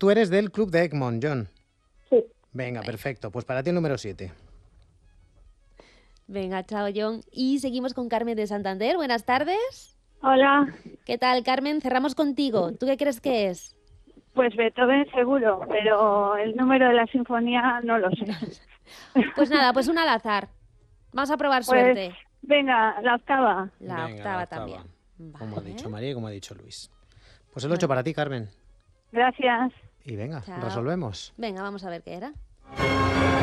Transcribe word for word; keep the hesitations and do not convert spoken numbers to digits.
tú eres del club de Egmont, John. Sí. Venga, perfecto. Pues para ti el número siete. Venga, chao, John. Y seguimos con Carmen de Santander. Buenas tardes. Hola. ¿Qué tal, Carmen? Cerramos contigo. ¿Tú qué crees que es? Pues Beethoven seguro, pero el número de la sinfonía no lo sé. Pues nada, pues una al azar. Vamos a probar Pues, suerte. venga, la octava. La Venga, octava la octava. también. Como ha Vale. dicho María y como ha dicho Luis. Pues el ocho para ti, Carmen. Gracias. Y venga, Chao. resolvemos. Venga, vamos a ver qué era.